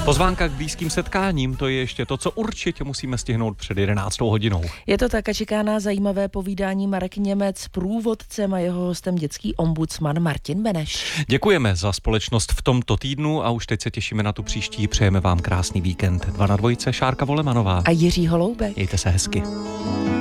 Pozvánka k blízkým setkáním, to je ještě to, co určitě musíme stihnout před 11. hodinou. Je to tak a čeká nás zajímavé povídání Marek Němec, průvodcem a jeho hostem dětský ombudsman Martin Beneš. Děkujeme za společnost v tomto týdnu a už teď se těšíme na tu příští. Přejeme vám krásný víkend. 2 na 2, Šárka Volemanová A Jiří Holoubek. Mějte se hezky.